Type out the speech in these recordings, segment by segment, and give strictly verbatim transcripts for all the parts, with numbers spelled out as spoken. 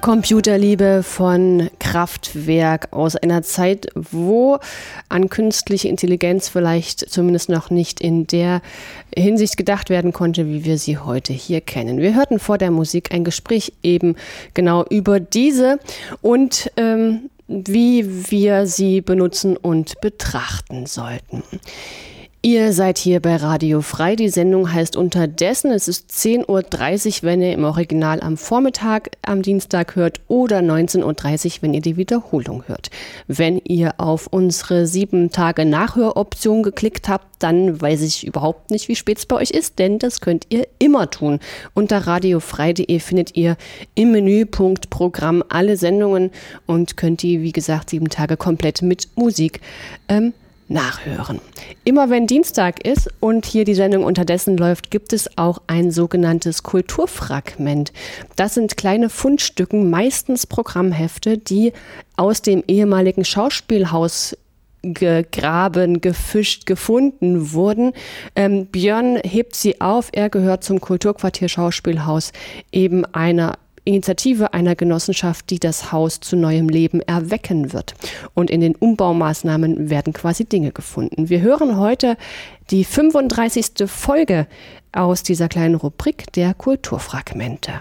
Computerliebe von Kraftwerk aus einer Zeit, wo an künstliche Intelligenz vielleicht zumindest noch nicht in der Hinsicht gedacht werden konnte, wie wir sie heute hier kennen. Wir hörten vor der Musik ein Gespräch eben genau über diese und ähm, wie wir sie benutzen und betrachten sollten. Ihr seid hier bei Radio Frei. Die Sendung heißt Unterdessen. Es ist zehn Uhr dreißig, wenn ihr im Original am Vormittag am Dienstag hört oder neunzehn Uhr dreißig, wenn ihr die Wiederholung hört. Wenn ihr auf unsere sieben Tage Nachhöroption geklickt habt, dann weiß ich überhaupt nicht, wie spät es bei euch ist, denn das könnt ihr immer tun. Unter radiofrei punkt de findet ihr im Menüpunkt Programm alle Sendungen und könnt die, wie gesagt, sieben Tage komplett mit Musik ähm, nachhören. Immer wenn Dienstag ist und hier die Sendung Unterdessen läuft, gibt es auch ein sogenanntes Kulturfragment. Das sind kleine Fundstücken, meistens Programmhefte, die aus dem ehemaligen Schauspielhaus gegraben, gefischt, gefunden wurden. Ähm, Björn hebt sie auf. Er gehört zum Kulturquartier Schauspielhaus, eben einer Initiative einer Genossenschaft, die das Haus zu neuem Leben erwecken wird. Und in den Umbaumaßnahmen werden quasi Dinge gefunden. Wir hören heute die fünfunddreißigste Folge aus dieser kleinen Rubrik der Kulturfragmente.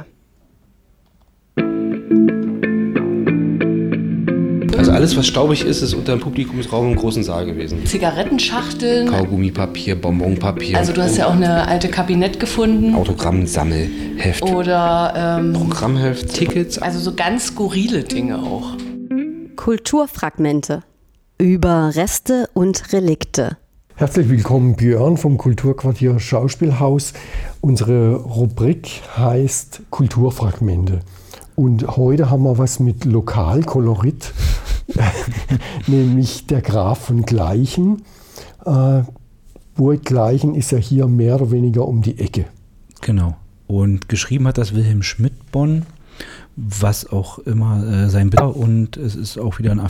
Also alles, was staubig ist, ist unter dem Publikumsraum im großen Saal gewesen. Zigarettenschachteln. Kaugummipapier, Bonbonpapier. Also du hast ja auch eine alte Kabinett gefunden. Autogrammsammelheft. Oder ähm, Programmheft, Tickets. Also so ganz skurrile Dinge auch. Kulturfragmente. Über Reste und Relikte. Herzlich willkommen, Björn vom Kulturquartier Schauspielhaus. Unsere Rubrik heißt Kulturfragmente. Und heute haben wir was mit Lokalkolorit, nämlich der Graf von Gleichen. Äh, Burg Gleichen ist ja hier mehr oder weniger um die Ecke. Genau. Und geschrieben hat das Wilhelm Schmidtbonn, was auch immer äh, sein Bild war. Und es ist auch wieder ein